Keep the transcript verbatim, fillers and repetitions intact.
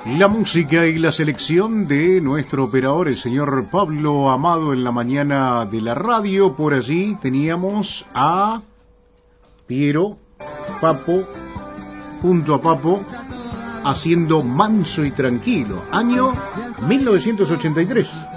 La música y la selección de nuestro operador, el señor Pablo Amado, en la mañana de la radio. Por allí teníamos a Piero, Papo, junto a Papo, haciendo Manso y Tranquilo, año mil novecientos ochenta y tres.